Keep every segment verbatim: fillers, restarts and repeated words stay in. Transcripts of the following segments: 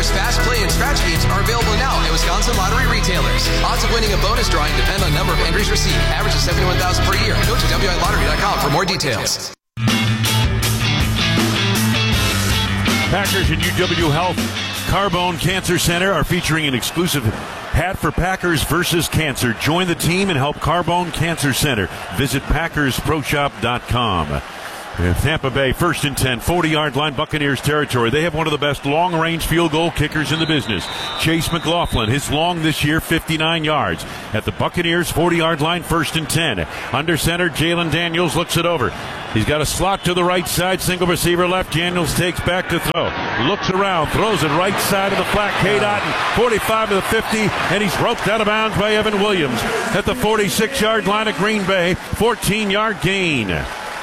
Packers Fast Play and Scratch games are available now at Wisconsin lottery retailers. Odds of winning a bonus drawing depend on number of entries received. Average is seventy-one thousand per year. Go to W I lottery dot com for more details. Packers and U W Health Carbone Cancer Center are featuring an exclusive hat for Packers versus Cancer. Join the team and help Carbone Cancer Center. Visit Packers Pro Shop dot com. Tampa Bay, first and ten, forty-yard line, Buccaneers territory. They have one of the best long-range field goal kickers in the business. Chase McLaughlin, his long this year, fifty-nine yards. At the Buccaneers forty-yard line, first and ten. Under center, Jalen Daniels looks it over. He's got a slot to the right side, single receiver left. Daniels takes back to throw. Looks around, throws it right side of the flat. K-Dot, forty-five to the fifty, and he's roped out of bounds by Evan Williams. At the forty-six-yard line of Green Bay, fourteen-yard gain.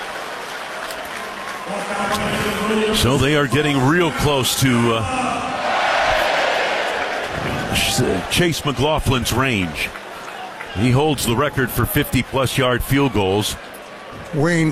So they are getting real close to uh, Chase McLaughlin's range. He holds the record for fifty-plus yard field goals. Wayne,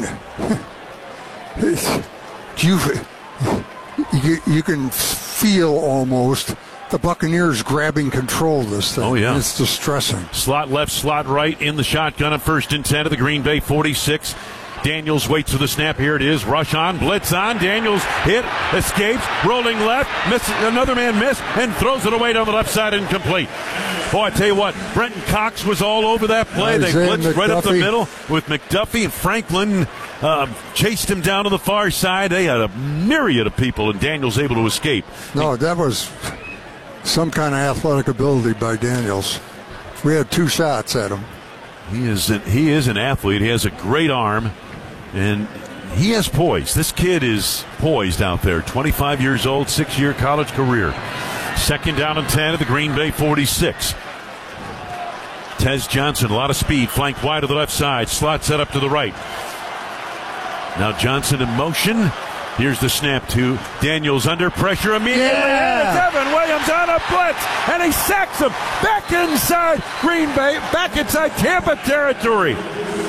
you, you, you can feel almost the Buccaneers grabbing control of this thing. Oh, yeah. It's distressing. Slot left, slot right in the shotgun at first and ten of the Green Bay forty-six. Daniels waits for the snap. Here it is. Rush on. Blitz on. Daniels hit. Escapes. Rolling left. Misses. Another man missed and throws it away down the left side incomplete. Boy, I tell you what. Brenton Cox was all over that play. They Isaiah blitzed McDuffie. right up the middle with McDuffie. And Franklin uh, chased him down to the far side. They had a myriad of people, and Daniels able to escape. No, that was some kind of athletic ability by Daniels. We had two shots at him. He is an, he is an athlete. He has a great arm. And he has poise. This kid is poised out there. twenty-five years old, six-year college career. Second down and ten at the Green Bay forty-six. Tez Johnson, a lot of speed, flanked wide to the left side. Slot set up to the right. Now Johnson in motion. Here's the snap to Daniels under pressure immediately. Yeah. And it's Evan Williams on a blitz. And he sacks him back inside Green Bay, back inside Tampa territory.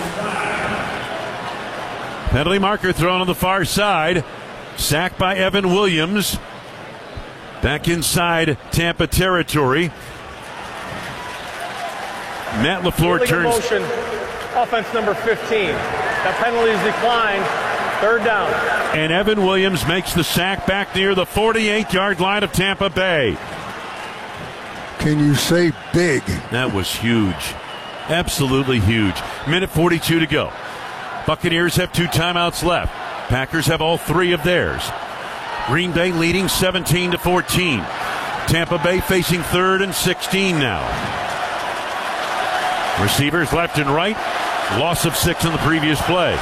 Penalty marker thrown on the far side. Sacked by Evan Williams. Back inside Tampa territory. Matt LaFleur turns. Motion, offense number fifteen. That penalty is declined. Third down. And Evan Williams makes the sack back near the forty-eight-yard line of Tampa Bay. Can you say big? That was huge. Absolutely huge. Minute forty-two to go. Buccaneers have two timeouts left. Packers have all three of theirs. Green Bay leading seventeen to fourteen. Tampa Bay facing third and sixteen now. Receivers left and right. Loss of six in the previous play.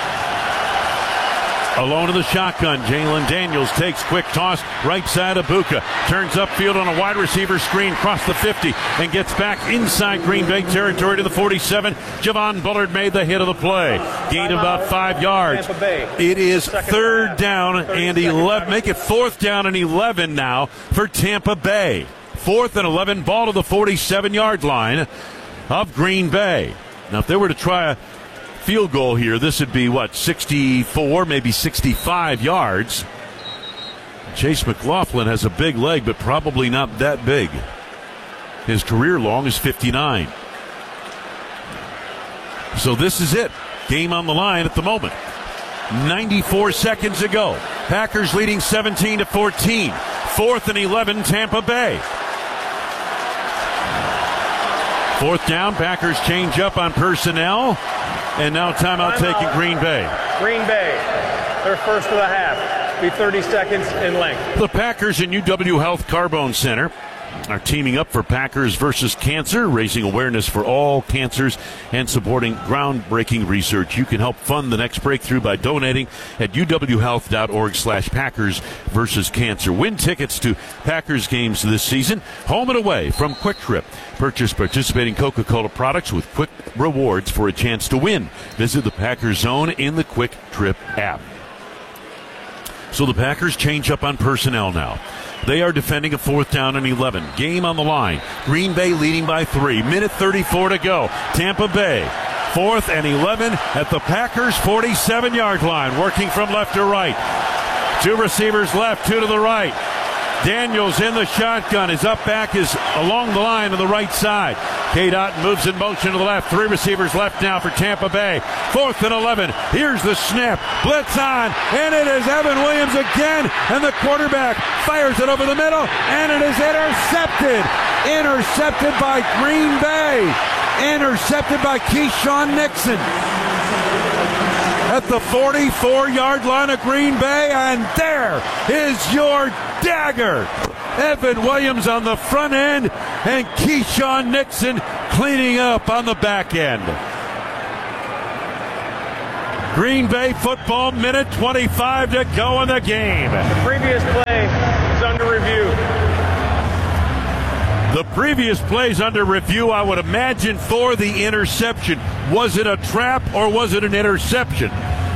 Alone in the shotgun, Jalen Daniels takes quick toss right side of Buka. Turns upfield on a wide receiver screen, across the fifty, and gets back inside Green Bay territory to the forty-seven. Javon Bullard made the hit of the play. Gained about five yards. It is third down and eleven. Make it fourth down and eleven now for Tampa Bay. Fourth and eleven, ball to the forty-seven-yard line of Green Bay. Now, if they were to try a field goal here, this would be what, sixty-four, maybe sixty-five yards. Chase McLaughlin has a big leg, but probably not that big. His career long is fifty-nine. So this is it. Game on the line at the moment. ninety-four seconds ago. Packers leading seventeen to fourteen. Fourth and eleven, Tampa Bay. Fourth down, Packers change up on personnel. And now timeout taking Green Bay. Green Bay, their first of the half. Be thirty seconds in length. The Packers and U W Health Carbone Center are teaming up for Packers versus Cancer, raising awareness for all cancers and supporting groundbreaking research. You can help fund the next breakthrough by donating at uwhealth.org slash Packers versus Cancer. Win tickets to Packers games this season, home and away from Quick Trip. Purchase participating Coca-Cola products with quick rewards for a chance to win. Visit the Packers Zone in the Quick Trip app. So the Packers change up on personnel now. They are defending a fourth down and eleven. Game on the line. Green Bay leading by three. Minute thirty-four to go. Tampa Bay, fourth and eleven at the Packers' forty-seven-yard line. Working from left to right. Two receivers left, two to the right. Daniels in the shotgun. His up back is along the line on the right side. Cade Otton moves in motion to the left. Three receivers left now for Tampa Bay. Fourth and eleven. Here's the snap. Blitz on. And it is Evan Williams again. And the quarterback fires it over the middle. And it is intercepted. Intercepted by Green Bay. Intercepted by Keyshawn Nixon. At the forty-four-yard line of Green Bay, and there is your dagger. Evan Williams on the front end, and Keyshawn Nixon cleaning up on the back end. Green Bay football, minute twenty-five to go in the game. The previous play is under review. The previous play's under review, I would imagine, for the interception. Was it a trap or was it an interception?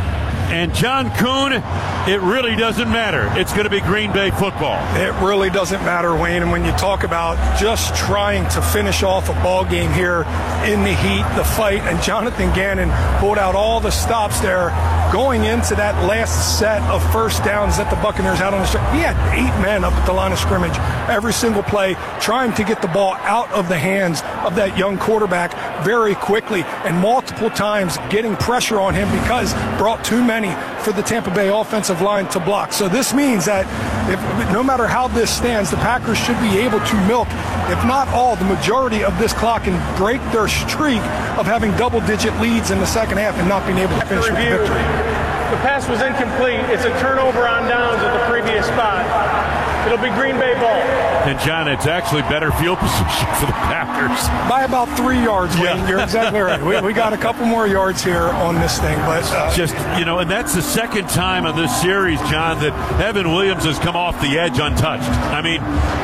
And John Kuhn, it really doesn't matter. It's going to be Green Bay football. It really doesn't matter, Wayne. And when you talk about just trying to finish off a ball game here in the heat, the fight, and Jonathan Gannon pulled out all the stops there going into that last set of first downs that the Buccaneers had on the stretch. He had eight men up at the line of scrimmage every single play, trying to get the ball out of the hands of that young quarterback very quickly, and multiple times getting pressure on him because brought too many for the Tampa Bay offensive line to block. So this means that if, no matter how this stands, the Packers should be able to milk, if not all, the majority of this clock and break their streak of having double-digit leads in the second half and not being able to finish with victory. The pass was incomplete. It's a turnover on downs at the previous spot. It'll be Green Bay ball. And, John, it's actually better field position for the Packers. By about three yards, Wayne. Yeah. You're exactly right. We, we got a couple more yards here on this thing. but uh, Just, you know, and that's the second time in this series, John, that Evan Williams has come off the edge untouched. I mean,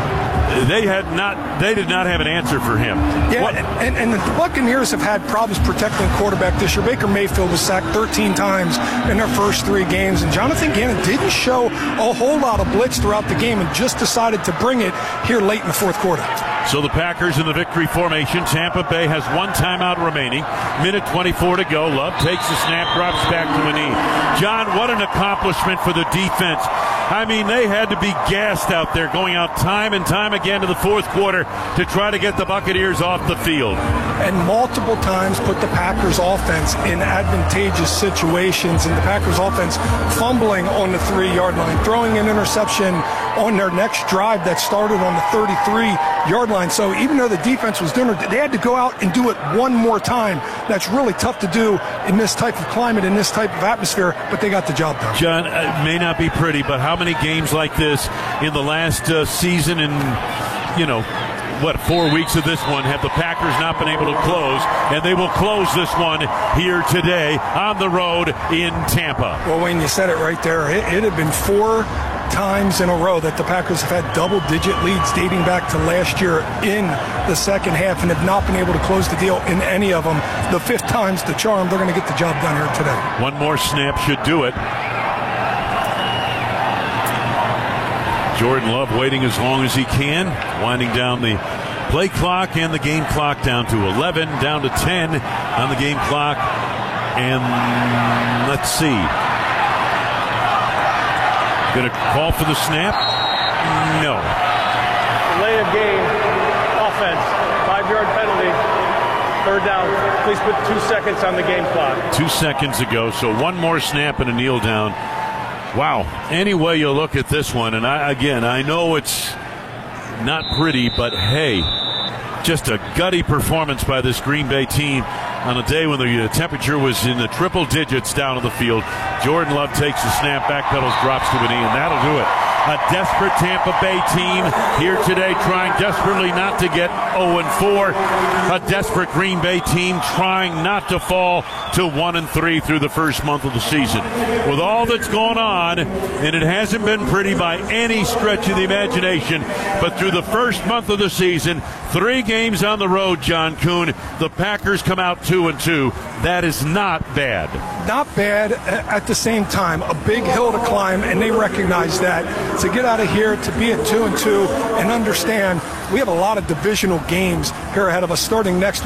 they had not, they did not have an answer for him. Yeah, and, and the Buccaneers have had problems protecting the quarterback this year. Baker Mayfield was sacked thirteen times in their first three games, and Jonathan Gannon didn't show a whole lot of blitz throughout the game and just decided to bring it here late in the fourth quarter. So the Packers in the victory formation. Tampa Bay has one timeout remaining. Minute twenty-four to go. Love takes the snap, drops back to a knee. John, what an accomplishment for the defense. I mean, they had to be gassed out there, going out time and time again to the fourth quarter to try to get the Buccaneers off the field. And multiple times put the Packers offense in advantageous situations, and the Packers offense fumbling on the three-yard line, throwing an interception on their next drive that started on the thirty-three-yard line. So even though the defense was doing it, they had to go out and do it one more time. That's really tough to do in this type of climate, in this type of atmosphere, but they got the job done. John, it may not be pretty, but how many games like this in the last uh, season and, you know, what, four weeks of this one have the Packers not been able to close, and they will close this one here today on the road in Tampa. Well, Wayne, you said it right there. It, it had been four times in a row that the Packers have had double-digit leads dating back to last year in the second half and have not been able to close the deal in any of them. The fifth time's the charm. They're going to get the job done here today. One more snap should do it. Jordan Love waiting as long as he can, winding down the play clock and the game clock down to eleven, down to ten on the game clock. And let's see. Going to call for the snap? No. Delay of game, offense, five-yard penalty, third down. Please put two seconds on the game clock. Two seconds ago, so one more snap and a kneel down. Wow. Any way you look at this one, and I, again, I know it's not pretty, but hey, just a gutty performance by this Green Bay team on a day when the temperature was in the triple digits down on the field. Jordan Love takes the snap, backpedals, drops to a knee, and that'll do it. A desperate Tampa Bay team here today trying desperately not to get oh and four. A desperate Green Bay team trying not to fall to one and three through the first month of the season. With all that's going on, and it hasn't been pretty by any stretch of the imagination, but through the first month of the season, three games on the road, John Kuhn, the Packers come out two and two. That is not bad. Not bad. At the same time, a big hill to climb, and they recognize that. To get out of here, to be at two and two, and understand we have a lot of divisional games here ahead of us starting next week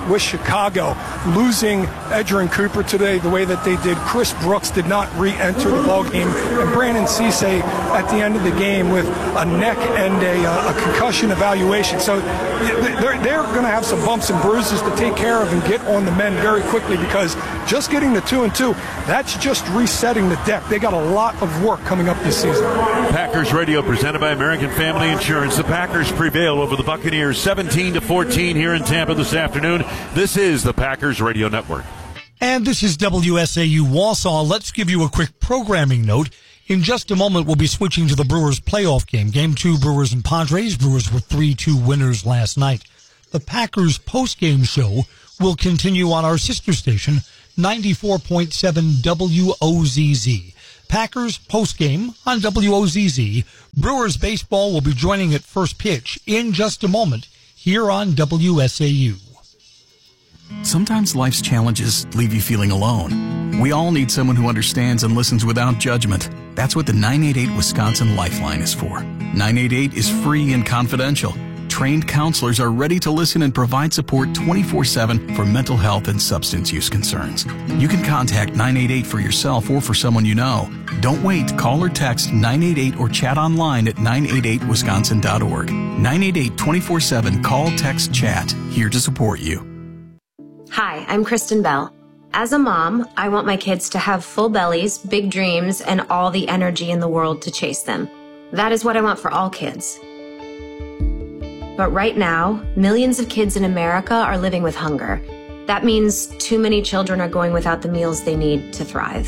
with Chicago. Losing Edgerrin Cooper today the way that they did. Chris Brooks did not re-enter the ballgame. And Brandon Cisse at the end of the game with a neck and a, uh, a concussion evaluation. So they're, they're going to have some bumps and bruises to take care of and get on the men very quickly, because just getting the two and two, that's just resetting the deck. They got a lot of work coming up this season. Packers Radio presented by American Family Insurance. The Packers prevail over the Buccaneers seventeen to fourteen here in Tampa this afternoon. This is the Packers Radio Network. And this is W S A U Wausau. Let's give you a quick programming note. In just a moment, we'll be switching to the Brewers playoff game. Game two, Brewers and Padres. Brewers were three two winners last night. The Packers post-game show will continue on our sister station, ninety-four point seven W O Z Z. Packers post-game on W O Z Z. Brewers baseball will be joining at first pitch in just a moment here on W S A U. Sometimes life's challenges leave you feeling alone. We all need someone who understands and listens without judgment. That's what the nine eight eight Wisconsin Lifeline is for. nine eight eight is free and confidential. Trained counselors are ready to listen and provide support twenty-four seven for mental health and substance use concerns. You can contact nine eight eight for yourself or for someone you know. Don't wait. Call or text nine eight eight or chat online at nine eight eight wisconsin dot org. nine eight eight twenty-four seven Call, Text, Chat. Here to support you. Hi, I'm Kristen Bell. As a mom, I want my kids to have full bellies, big dreams, and all the energy in the world to chase them. That is what I want for all kids. But right now, millions of kids in America are living with hunger. That means too many children are going without the meals they need to thrive.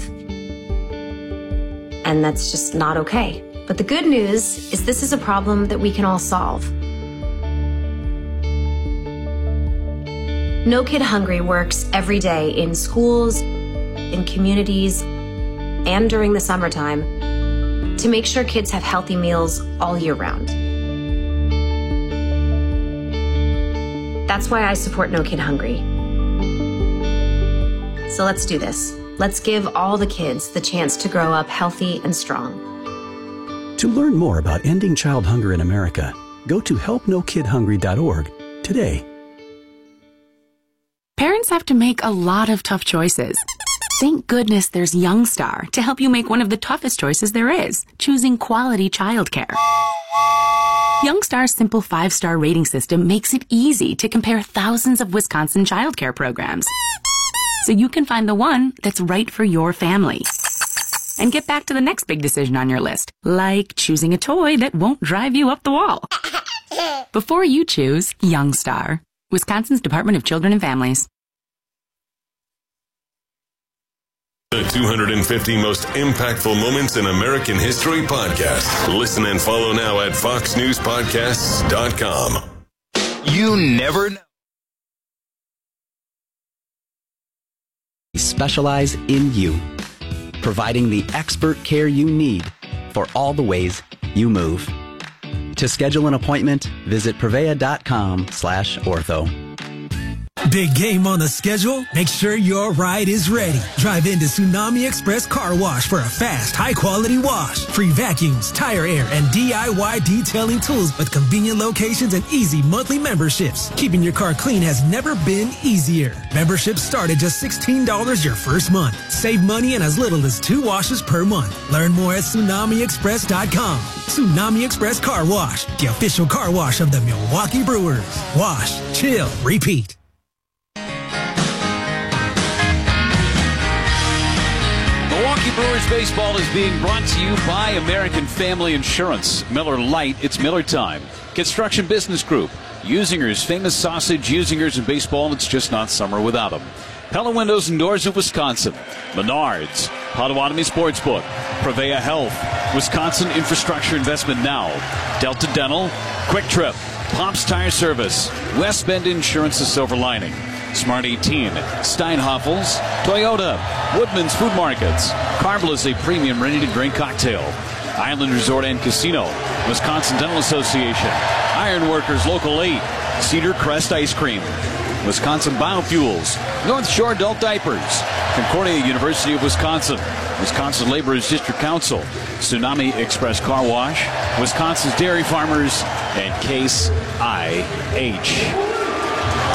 And that's just not okay. But the good news is this is a problem that we can all solve. No Kid Hungry works every day in schools, in communities, and during the summertime to make sure kids have healthy meals all year round. That's why I support No Kid Hungry. So let's do this. Let's give all the kids the chance to grow up healthy and strong. To learn more about ending child hunger in America, go to help no kid hungry dot org today. Parents have to make a lot of tough choices. Thank goodness there's Youngstar to help you make one of the toughest choices there is, choosing quality childcare. Youngstar's simple five-star rating system makes it easy to compare thousands of Wisconsin childcare programs, so you can find the one that's right for your family. And get back to the next big decision on your list, like choosing a toy that won't drive you up the wall. Before you choose Youngstar, Wisconsin's Department of Children and Families. The two hundred fifty most impactful moments in American history podcast. Listen and follow now at fox news podcasts dot com. You never know. We specialize in you, providing the expert care you need for all the ways you move. To schedule an appointment, visit prevea dot com slash ortho. Big game on the schedule? Make sure your ride is ready. Drive into Tsunami Express Car Wash for a fast, high-quality wash. Free vacuums, tire air, and D I Y detailing tools with convenient locations and easy monthly memberships. Keeping your car clean has never been easier. Memberships start at just sixteen dollars your first month. Save money in as little as two washes per month. Learn more at tsunami express dot com. Tsunami Express Car Wash, the official car wash of the Milwaukee Brewers. Wash, chill, repeat. Milwaukee Brewers baseball is being brought to you by American Family Insurance. Miller Lite, it's Miller time. Construction Business Group. Usinger's famous sausage, Usinger's in baseball, it's just not summer without them. Pella Windows and Doors of Wisconsin. Menards. Potawatomi Sportsbook. Prevea Health. Wisconsin Infrastructure Investment Now. Delta Dental. Quick Trip. Pops Tire Service. West Bend Insurance, the silver lining. Smart eighteen, Steinhoffels, Toyota, Woodman's Food Markets, Carvel's a premium ready-to-drink cocktail, Island Resort and Casino, Wisconsin Dental Association, Ironworkers Local eight, Cedar Crest Ice Cream, Wisconsin Biofuels, North Shore Adult Diapers, Concordia University of Wisconsin, Wisconsin Laborers District Council, Tsunami Express Car Wash, Wisconsin's Dairy Farmers, and Case I H.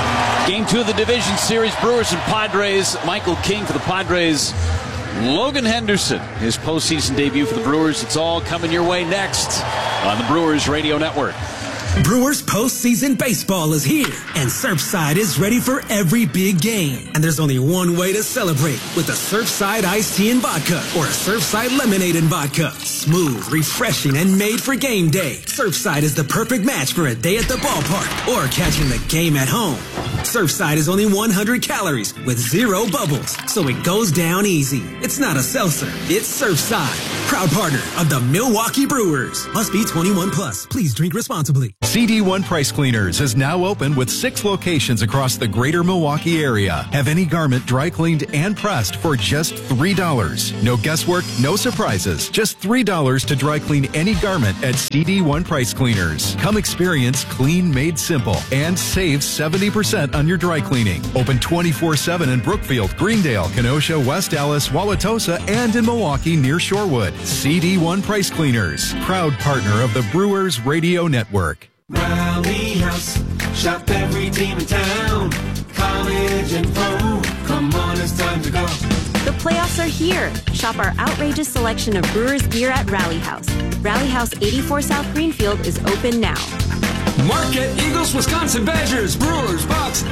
Game two of the division series, Brewers and Padres. Michael King for the Padres. Logan Henderson, his postseason debut for the Brewers. It's all coming your way next on the Brewers Radio Network. Brewers postseason baseball is here, and Surfside is ready for every big game. And there's only one way to celebrate, with a Surfside iced tea and vodka or a Surfside lemonade and vodka. Smooth, refreshing, and made for game day. Surfside is the perfect match for a day at the ballpark or catching the game at home. Surfside is only one hundred calories with zero bubbles, so it goes down easy. It's not a seltzer, it's Surfside. Proud partner of the Milwaukee Brewers. Must be twenty-one plus. Please drink responsibly. C D one Price Cleaners is now open with six locations across the greater Milwaukee area. Have any garment dry cleaned and pressed for just three dollars. No guesswork, no surprises. Just three dollars to dry clean any garment at C D one Price Cleaners. Come experience clean made simple and save seventy percent on your dry cleaning. Open twenty-four seven in Brookfield, Greendale, Kenosha, West Allis, Wauwatosa, and in Milwaukee near Shorewood. C D one Price Cleaners, proud partner of the Brewers Radio Network. Rally House, shop every team in town. College and pro, come on, it's time to go. The playoffs are here. Shop our outrageous selection of Brewers gear at Rally House. Rally House eighty-four South Greenfield is open now. Marquette Eagles, Wisconsin Badgers, Brewers, Bucks,